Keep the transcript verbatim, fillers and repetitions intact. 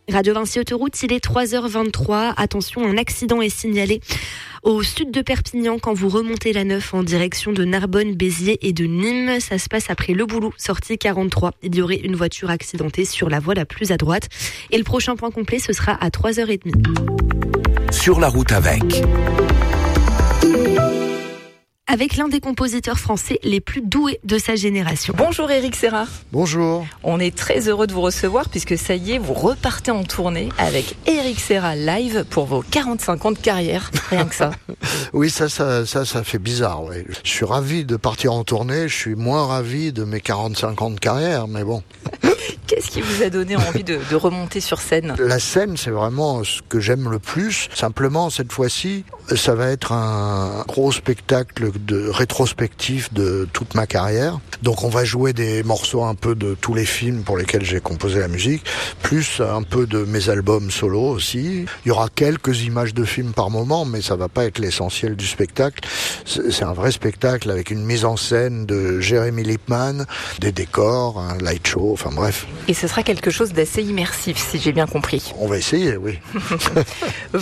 Radio Vinci Autoroute, il est trois heures vingt-trois. Attention, un accident est signalé au sud de Perpignan quand vous remontez la neuf en direction de Narbonne, Béziers et de Nîmes. Ça se passe après Le Boulou, sortie quarante-trois. Il y aurait une voiture accidentée sur la voie la plus à droite. Et le prochain point complet, ce sera à trois heures trente. Sur la route avec... avec l'un des compositeurs français les plus doués de sa génération. Bonjour Éric Serra. Bonjour. On est très heureux de vous recevoir puisque ça y est, vous repartez en tournée avec Éric Serra live pour vos quarante-cinq ans de carrière, rien que ça. Oui, ça, ça, ça, ça fait bizarre. Ouais. Je suis ravi de partir en tournée, je suis moins ravi de mes quarante-cinq ans de carrière, mais bon. Qu'est-ce qui vous a donné envie de, de remonter sur scène ? La scène, c'est vraiment ce que j'aime le plus. Simplement, cette fois-ci, ça va être un gros spectacle de rétrospectif de toute ma carrière. Donc on va jouer des morceaux un peu de tous les films pour lesquels j'ai composé la musique, plus un peu de mes albums solo aussi. Il y aura quelques images de films par moment, mais ça va pas être l'essentiel du spectacle. C'est un vrai spectacle avec une mise en scène de Jérémy Lippmann, des décors, un light show, enfin bref. Et ce sera quelque chose d'assez immersif, si j'ai bien compris. On va essayer, oui.